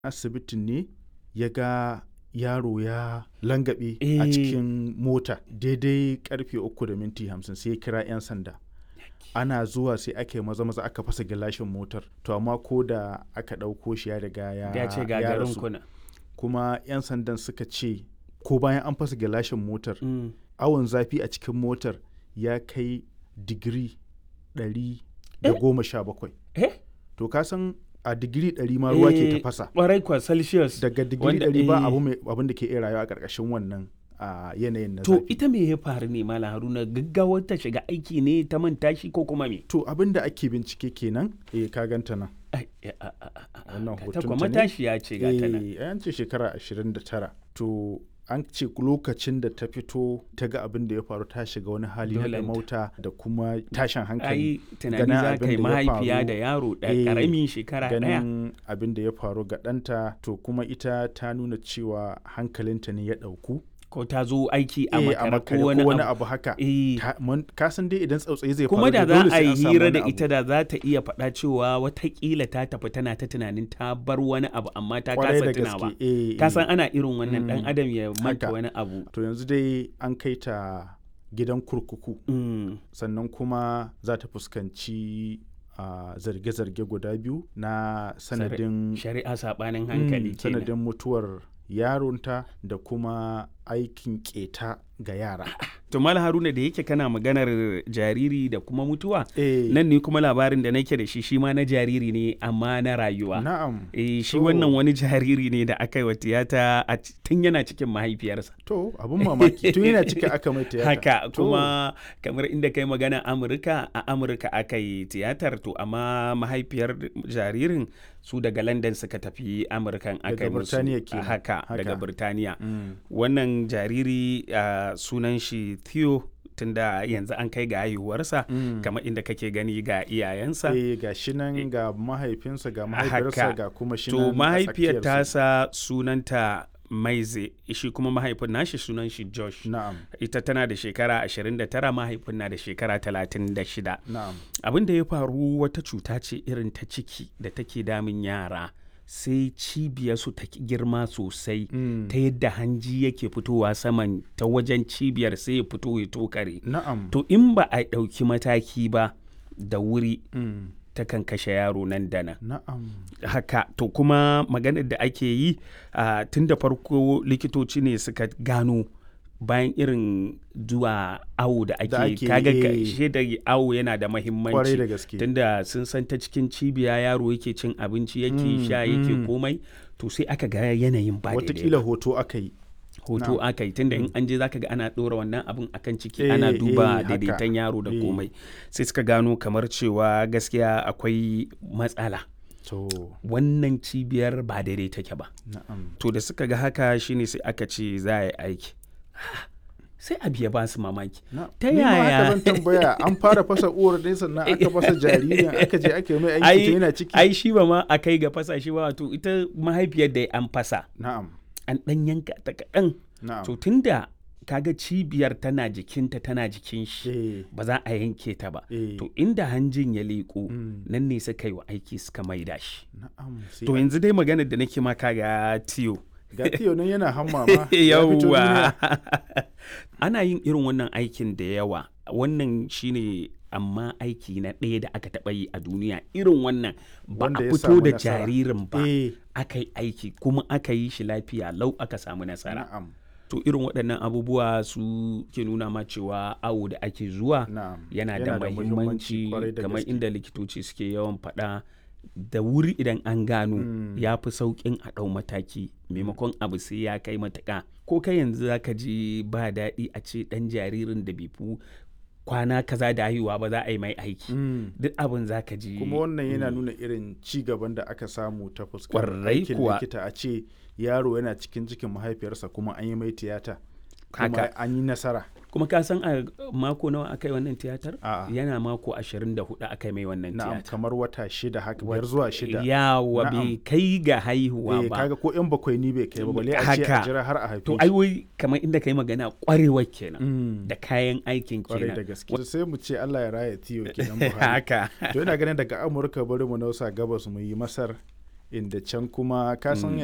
asibitin ne ya ga yaro ya langabe a cikin mota daidai karfe 3:50 sai ya kira 'yan sanda. Ana zuwa sai aka yi maza aka fasa gilashin motar, to amma ko da aka ɗauko shi ya riga ya rasu. Kuma 'yan sandan suka ce ko bayan an fasa gilashin motar awon zafi a cikin motar ya kai digiri 117. To ka san a digiri 100 ma ruwa ke tafasa. Ƙwarai kwa Celsius. Daga digiri 100 ba abin da ke iya rayuwa a ƙarƙashin wannan yanayin na zafi. To ita me ya faru ne Malam Haruna, gaggawar ta shiga aiki ne ta manta shi ko kuma me? To abin da ake bincike kenan ka ganta nan. Wannan hoton ta ne. Matashiya ce ga ta nan. An ce shekara 29. To an ce lokacin da ta fito ta ga abin da ya faru ta shiga wani hali na mauta da kuma tashin hankali. Ai tunani za ka yi mahaifiya da yaro ƙaramin shekara ɗaya. Ganin abin da ya faru ga ɗanta, to kuma ita ta nuna cewa hankalinta ne ya ɗauku. Ko ta zo aiki a makare ko wani abu haka. Ka san dai idan tsautsayi zai faru kuma da za a yi hira da ita da za ta iya faɗa cewa watakila ta tafi tana ta tunanin ta bar wani abu amma ta kasa tunawa. Ka san ana irin wannan ɗan adam ya manta wani abu. To yanzu dai an kai ta gidan kurkuku. Sannan kuma za ta fuskanci zarge-zarge guda biyu na sanadin shari'a saɓanin hankali kenan. Sanadin mutuwar yaronta da kuma aikin keta ga yara. To Malam Haruna, da yake kana maganar jariri da kuma mutuwa, nan ne kuma labarin da nake da shi ma na jariri ne amma na rayuwa. Na'am. Shi wannan wani jariri ne da aka yi wa tiyata tun yana cikin mahaifiyarsa. To abin mamaki tun yana cikin aka mai tiyata. Haka kuma kamar inda kai magana Amurka, a Amurka aka yi tiyatar, to amma mahaifiyar jaririn su daga London suka tafi Amurkan aka yi musu. Haka daga Birtaniya. Wannan jariri sunan shi Theo, tunda yanzu an kai ga haihuwarsa kamar inda kake gani ga iyayensa. Ga shi nan ga mahaifinsa ga mahaifiyarsa ga kuma shi nan. To mahaifiyar tasa sunanta Maize, shi kuma mahaifin nashi sunan shi Josh. Na'am. Ita tana da shekara 29, mahaifin na da shekara 36. Na'am. Abin da ya faru wata cuta ce irin ta ciki da take damun yara. Sai cibiyarsu ta girma sosai ta yadda hanji yake fitowa saman ta wajen cibiyar sai ya fito ya tokare. Na'am. To in ba a ɗauki mataki ba da wuri ta kan kashe yaro nan da nan. Na'am. Haka to kuma maganar da ake yi tun da farko likitoci ne suka gano bayan irin zuwa awo da ake kaga da awo yana da mahimmanci tunda sun san ta cikin cibiya yaro yake cin abinci yake sha yake komai, to sai aka ga yanayin ba daidai. Watakila hoto aka yi tunda in an je zaka ga ana ɗora wannan abin akan ciki ana duba daidaiton yaro da komai, sai suka gano kamar cewa gaskiya akwai matsala. Wannan cibiyar ba daidai take ba. To da suka ga haka shine sai aka ce za a yi aiki. Sai abu ya ba su mamaki. Ta yaya? Zan tambaya, an fara fasa uwar din sannan aka fasa jaririn aka je aka yi mai aiki to yana ciki. Ai shi ba ma a kai ga fasa shi ba, to ita mahaifiyar da an fasa. Na'am. An ɗan yanka ta kaɗan. Na'am. To tunda kaga cibiyar tana jikinta tana jikin shi ba za a yanke ta ba. To inda hanjin ya leƙo nan ne suka yi wa aiki suka maida shi. Na'am. To yanzu dai maganar da nake ma kaga Theo. Ga Theo nan yana hamma ma. Yawwa. Ana yin irin wannan aikin da yawa. Wannan shine amma aiki na ɗaya da aka taɓa yi a duniya irin wannan ba a fito da jaririn ba aka yi aiki kuma aka yi shi lafiya lau aka samu nasara. To irin waɗannan abubuwa su ke nuna ma cewa awo da ake zuwa yana da muhimmanci kamar inda likitoci suke yawan faɗa. Da wuri idan an gano ya fi sauƙin a ɗau mataki maimakon abu sai ya kai matuƙa. Ko kai yanzu za ka ji ba daɗi a ce ɗan jaririn da bai fi kwana kaza da haihuwa ba za a yi mai aiki. Duk abin za ka ji. Kuma wannan yana nuna irin ci gaban da aka samu ta fuskar aikin likita, a ce yaro yana cikin mahaifiyarsa kuma an yi mai tiyata. Kuma an yi nasara. Kuma ka san a mako nawa aka yi wannan tiyatar? Yana mako 24 aka yi mai wannan tiyatar. Kamar wata 6 haka, 5 zuwa 6. Yawa bai kai ga haihuwa ba. Kaga ko 'yan bakwai ni bai kai ba, balle a ce a jira har a haife shi. To ai wai kamar inda kai magana kwarewar kenan da kayan aikin kenan. Kwarai da gaske. Sai mu ce Allah ya raya Theo kenan Buhari. Haka. To ina ganin daga Amurka bari mu nausa gabas mu yi Masar inda can kuma ka san